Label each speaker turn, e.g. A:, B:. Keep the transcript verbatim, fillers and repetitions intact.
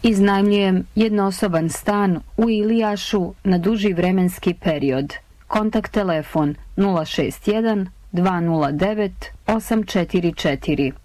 A: Iznajmljujem jednosoban stan u Ilijašu na duži vremenski period. Kontakt telefon nula šest jedan dva nula devet osam četiri četiri.